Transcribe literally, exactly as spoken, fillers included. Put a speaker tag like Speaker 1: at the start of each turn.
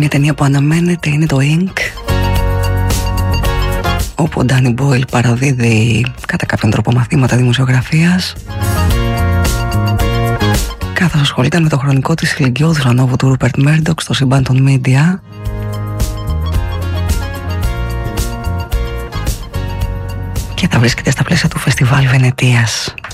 Speaker 1: Μια ταινία που αναμένεται είναι το Ink, όπου ο Ντάνι Μπόιλ παραδίδει κατά κάποιον τρόπο μαθήματα δημοσιογραφίας, καθώς ασχολείται με το χρονικό της ηλικιώδους ανώβου του Ρούπερτ Μέρντοκ στο σύμπαν των μίντια. Και θα βρίσκεται στα πλαίσια του Φεστιβάλ Βενετίας.